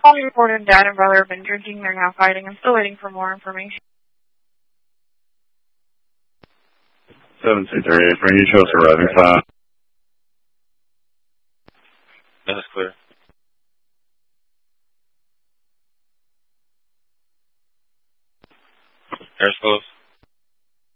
All reported dad and brother have been drinking. They're now fighting. I'm still waiting for more information. 7238, bring you show us arriving time. That is clear. Air's closed.